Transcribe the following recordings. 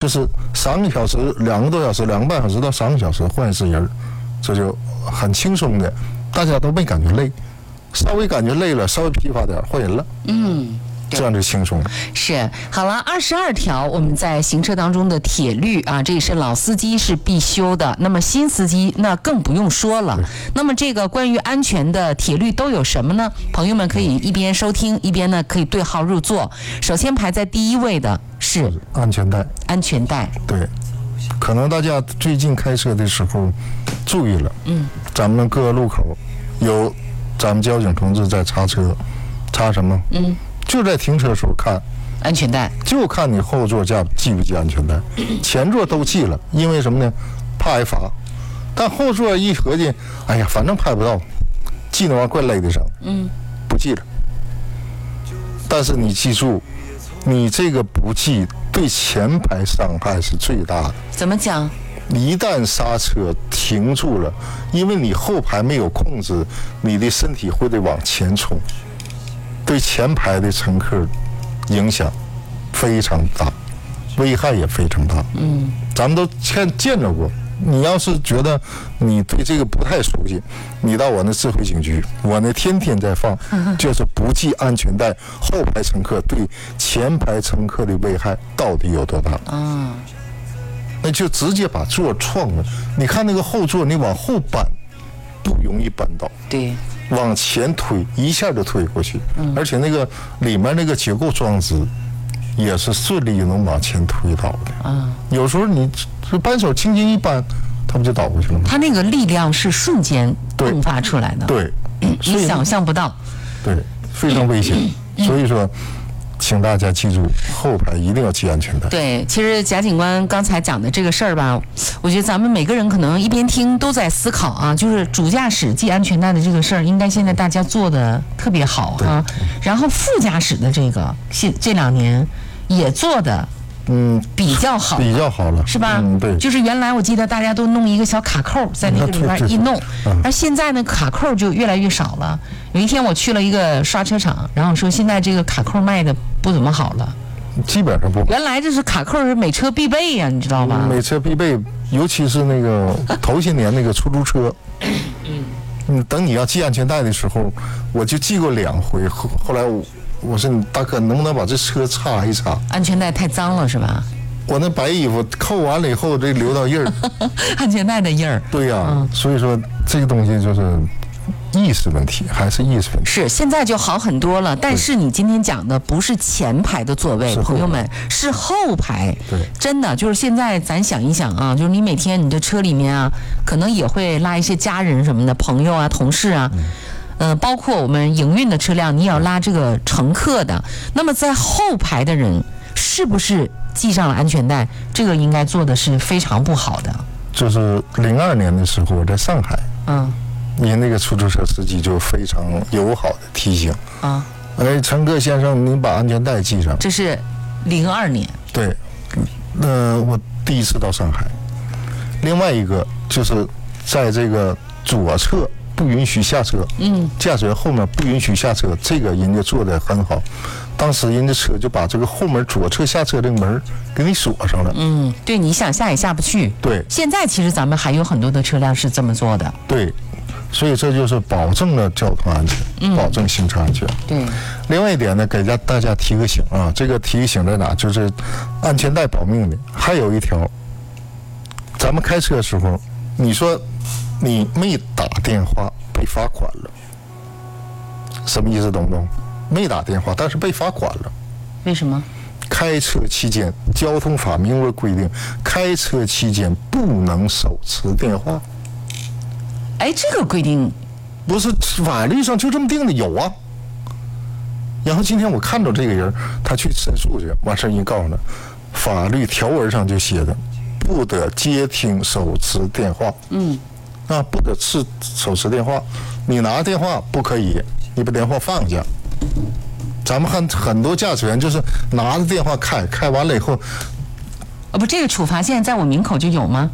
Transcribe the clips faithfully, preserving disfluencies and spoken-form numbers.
就是三个小时、两个多小时、两个半小时到三个小时换一次人，这就很轻松的，大家都没感觉累，稍微感觉累了，稍微疲乏点换人了。嗯。这样就轻松了。 是，好了，二十二条我们在行车当中的铁律啊，这也是老司机是必修的。那么新司机那更不用说了。那么这个关于安全的铁律都有什么呢？朋友们可以一边收听，一边呢可以对号入座。首先排在第一位的是安全带。 安全带。 对，可能大家最近开车的时候注意了，嗯，咱们各个路口有咱们交警同志在查车，查什么？嗯。就在停车时候看安全带， 就看你后座架系不系安全带，前座都系了，因为什么呢？怕挨罚。但后座一合计，哎呀，反正拍不到，系那玩意儿怪累得上，嗯，不系了。但是你记住，你这个不系对前排伤害是最大的。 怎么讲？ 一旦刹车停住了，因为你后排没有控制，你的身体会得往前冲。对前排的乘客影响非常大，危害也非常大。嗯，咱们都见见着过。你要是觉得你对这个不太熟悉，你到我那智慧警局，我那天天在放，就是不系安全带，后排乘客对前排乘客的危害到底有多大？啊，那就直接把座撞了。你看那个后座，你往后搬，不容易搬倒。 对。 往前推，一下就推过去，嗯、而且那个里面那个结构装置也是顺利能往前推倒的。啊，有时候你扳手轻轻一扳，它不就倒过去了吗？ 它那个力量是瞬间迸发出来的， 对， 你想象不到， 对，非常危险。嗯、所以说，请大家记住，后排一定要系安全带。 对，其实贾警官刚才讲的这个事儿吧，我觉得咱们每个人可能一边听都在思考啊，就是主驾驶系安全带的这个事儿，应该现在大家做的特别好啊。然后副驾驶的这个，现这两年也做的。嗯，比较好， 比较好了， 是吧？ 嗯，对。 就是原来我记得大家都弄一个小卡扣在那个里边一弄，而现在呢卡扣就越来越少了。有一天我去了一个刷车厂，然后说现在这个卡扣卖的不怎么好了， 基本上不。 原来这是卡扣是每车必备呀，你知道吗？ 每车必备，尤其是那个头些年那个出租车。嗯。嗯，等你要系安全带的时候，我就系过两回，后后来我。我说你大哥能不能把这车擦一擦？ 安全带太脏了是吧？ 我那白衣服扣完了以后，这留到印儿， 安全带的印儿。 对呀、啊，嗯、所以说这个东西就是意识问题，还是意识问题。 是现在就好很多了，但是你今天讲的不是前排的座位，朋友们是后排。 对， 真的就是现在咱想一想啊，就是你每天你的车里面啊，可能也会拉一些家人什么的朋友啊、同事啊。嗯呃，包括我们营运的车辆，你也要拉这个乘客的。那么在后排的人是不是系上了安全带？这个应该做的是非常不好的。 就是零二年的时候，我在上海，嗯，你那个出租车司机就非常友好的提醒啊，哎，乘客先生，你把安全带系上。 这是零二年。 对，那、呃、我第一次到上海。另外一个就是在这个左侧。不允许下车，嗯，驾驶员后面不允许下车，这个人家做得很好。当时人家车就把这个后门左侧下车这个门给你锁上了， 嗯，对，你想下也下不去。 对， 现在其实咱们还有很多的车辆是这么做的。 对，所以这就是保证了交通安全，嗯、保证行车安全。 对。 另外一点呢，给大大家提个醒啊，这个提醒在哪？就是安全带保命的。还有一条，咱们开车的时候，你说。你没打电话被罚款了，什么意思？懂不懂？没打电话，但是被罚款了。 为什么？ 开车期间，交通法明文规定，开车期间不能手持电话。 哎，这个规定不是法律上就这么定的，有啊。然后今天我看到这个人，他去申诉去，完事儿一告诉他，法律条文上就写的，不得接听手持电话。嗯。啊，不得持手持电话，你拿电话不可以，你把电话放下。咱们很很多驾驶员就是拿着电话开，开完了以后， 啊不，这个处罚现在在我门口就有吗？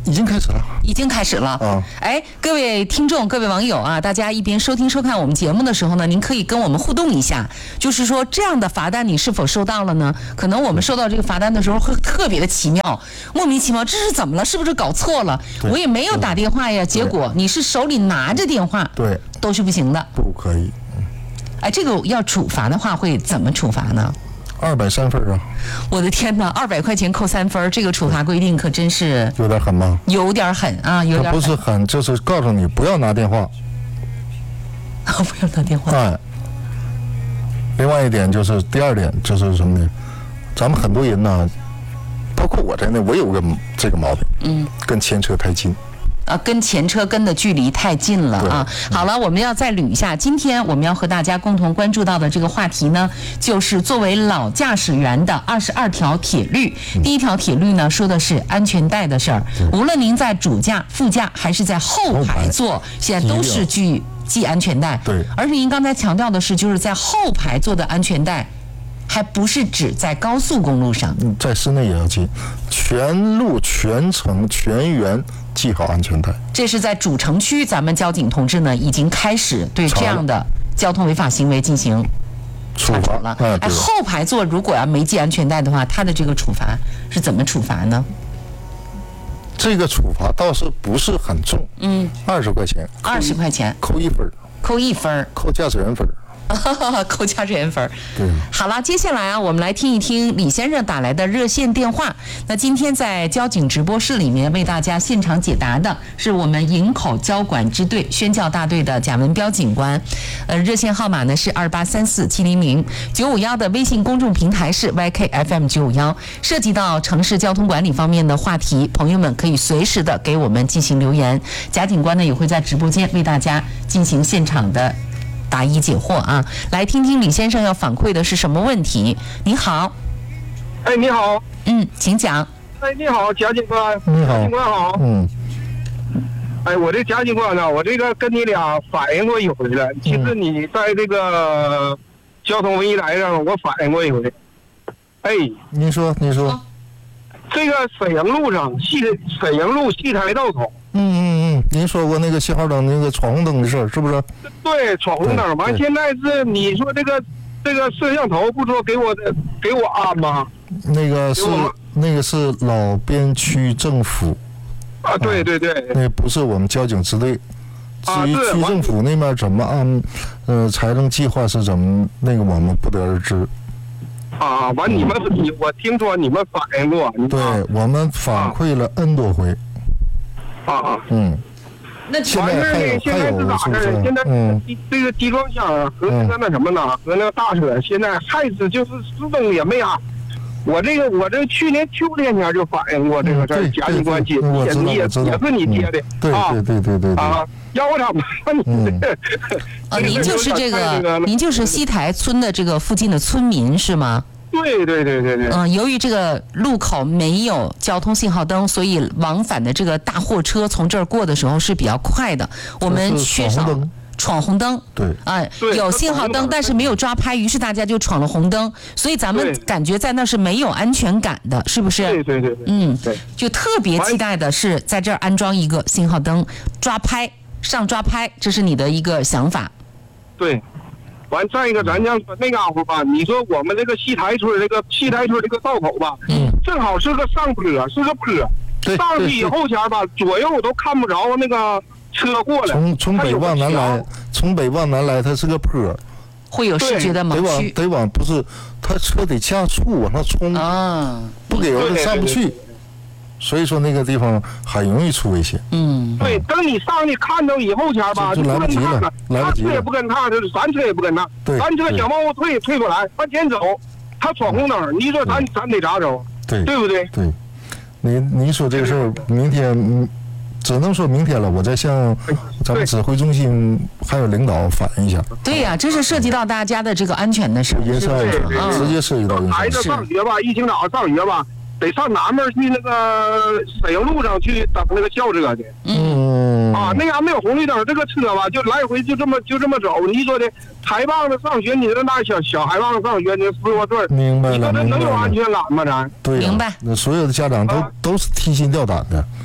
已经开始了， 已经开始了。 啊， 哎，各位听众、各位网友啊，大家一边收听收看我们节目的时候呢，您可以跟我们互动一下，就是说这样的罚单你是否收到了呢？可能我们收到这个罚单的时候会特别的奇妙，莫名其妙，这是怎么了？是不是搞错了？我也没有打电话呀，结果你是手里拿着电话， 对， 都是不行的， 不可以。 哎，这个要处罚的话会怎么处罚呢？ 二百三分啊！ 我的天哪，二百块钱扣三分，这个处罚规定可真是有点狠吗？ 有点狠啊，有点狠。 不是狠，就是告诉你不要拿电话。 不要拿电话。 哎，另外一点就是第二点就是什么呢？咱们很多人呢，包括我在内，我有个这个毛病，嗯，跟前车太近。 啊，跟前车跟的距离太近了啊！好了，我们要再捋一下，今天我们要和大家共同关注到的这个话题呢，就是作为老驾驶员的二十二条铁律。第一条铁律呢，说的是安全带的事儿，无论您在主驾、副驾还是在后排座，现在都是系系安全带。 对， 而且您刚才强调的是，就是在后排座的安全带。还不是指在高速公路上， 在室内也要系，全路全程全员系好安全带。 这是在主城区，咱们交警同志呢已经开始对这样的交通违法行为进行处罚了。哎，后排座如果要没系安全带的话，他的这个处罚是怎么处罚呢？ 这个处罚倒是不是很重，嗯，二十块钱， 二十块钱， 扣一分， 扣一分， 扣驾驶员分。 扣驾驶员分。 对， 好了，接下来啊，我们来听一听李先生打来的热线电话。那今天在交警直播室里面为大家现场解答的是我们营口交管支队宣教大队的贾文彪警官。呃，热线号码呢是二八三四七零零九五幺的微信公众平台是 Y K F M 九五幺。涉及到城市交通管理方面的话题，朋友们可以随时的给我们进行留言。贾警官呢也会在直播间为大家进行现场的答疑解惑啊，来听听李先生要反馈的是什么问题？你好， 哎，你好， 嗯，请讲。 哎，你好，贾警官， 你好， 贾警官好， 嗯， 哎，我这贾警官呢，我这个跟你俩反映过一回了。其实你在这个交通违来上，我反映过一回。哎， 您说，您说， 这个沈阳路上西沈阳路西台道口。 嗯嗯嗯，您说过那个信号灯那个闯红灯的事儿，是不是？ 对，闯红灯。完，现在是你说这个这个摄像头不说给我的给我安吗？ 那个是那个是老边区政府。 啊，对对对。 那不是我们交警支队。至于区政府那边怎么按，呃，财政计划是怎么那个我们不得而知。 啊，完你们你我听说你们反映过。 对，我们反馈了 N 多回。 啊啊， 嗯， 那完事儿呢？现在是咋事儿？现在这个集装箱和那个那什么呢？和那个大车现在还是就是始终也没安。我这个我这去年秋天前就反映过这个事儿，贾警官接，也也也是你接的， 对对对对对啊，要我咋办你？ 啊，您就是这个，您就是西台村的这个附近的村民是吗？ 对对对对对。 嗯，由于这个路口没有交通信号灯，所以往返的这个大货车从这儿过的时候是比较快的。我们缺少闯红灯。 对。 啊，有信号灯，但是没有抓拍，于是大家就闯了红灯，所以咱们感觉在那是没有安全感的，是不是？ 对对对。 嗯，就特别期待的是在这儿安装一个信号灯，抓拍上抓拍，这是你的一个想法。 对。完，再一个，咱像说那嘎达吧，你说我们这个西台村这个西台村这个道口吧，嗯，正好是个上坡，是个坡，上去以后前吧，左右都看不着那个车过来。 从从北往南来，从北往南来，它是个坡， 会有视觉的盲区。 得往得往不是，他车得加速往上冲啊，不给人上不去。所以说那个地方很容易出危险。 嗯， 对，等你上去看到以后前吧， 就来不及了，来不及了。 他车也不跟他，就是咱车也不跟他，咱车想往后退，退不来，往前走，他闯红灯，你说咱咱得咋走？ 对， 对不对？ 对，你你说这个事儿，明天只能说明天了，我再向咱们指挥中心还有领导反映一下。 对呀、啊，这是涉及到大家的这个安全的事儿， 也是安全，直接涉及到孩子上学吧，一清早上学吧。得上南边去那个沈阳路上去等那个校车去。 嗯。 啊，那嘎没有红绿灯，这个车吧就来回就这么就这么走。你说的孩棒子上学，你说那小小孩棒子上学，你十多岁， 明白了， 你说这能有安全感吗？咱对、啊， 明白。 那所有的家长都、啊、都是提心吊胆的。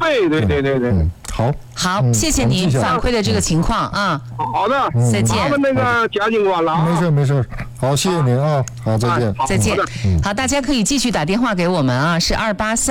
对对对对对。 嗯，好。 好，谢谢您反馈的这个情况啊。 好的， 再见。 麻烦那个贾警官了啊。 没事没事，好，谢谢您啊，好，再见。 再见。好，大家可以继续打电话给我们啊，是二八三。